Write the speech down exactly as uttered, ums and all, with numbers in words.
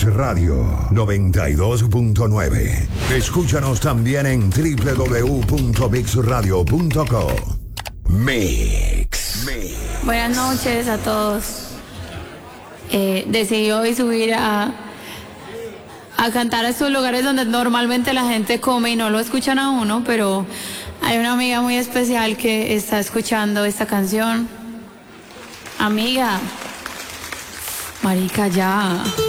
Mix Radio noventa y dos punto nueve. Escúchanos también en doble u doble u doble u punto mix radio punto co. Mix. Mix. Buenas noches a todos. Eh, decidí hoy subir a, a cantar a estos lugares donde normalmente la gente come y no lo escuchan a uno, pero hay una amiga muy especial que está escuchando esta canción. Amiga, marica, ya.